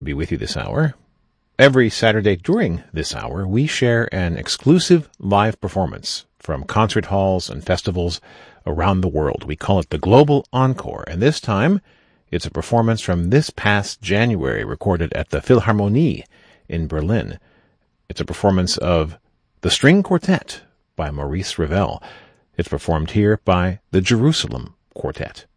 be with you this hour. Every Saturday during this hour, we share an exclusive live performance from concert halls and festivals around the world. We call it the Global Encore, and this time it's a performance from this past January recorded at the Philharmonie in Berlin. It's a performance of The String Quartet by Maurice Ravel. It's performed here by the Jerusalem Quartet.